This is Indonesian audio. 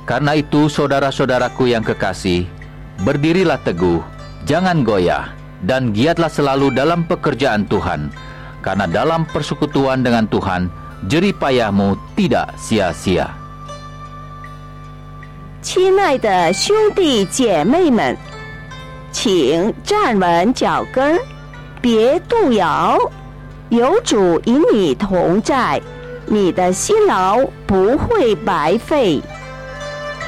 Karena itu, saudara-saudaraku yang kekasih, berdirilah teguh, jangan goyah, dan giatlah selalu dalam pekerjaan Tuhan, karena dalam persekutuan dengan Tuhan, jerih payahmu tidak sia-sia. 亲爱的兄弟姐妹们，请站稳脚跟，别动摇，有主与你同在，你的辛劳不会白费。